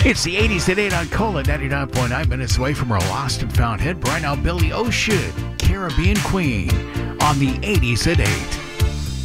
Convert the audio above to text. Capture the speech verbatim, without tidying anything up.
It's the eighties at eight on Cola, ninety-nine point nine minutes away from our lost and found hit. Right now, Billy Ocean, Caribbean Queen, on the eighties at eight.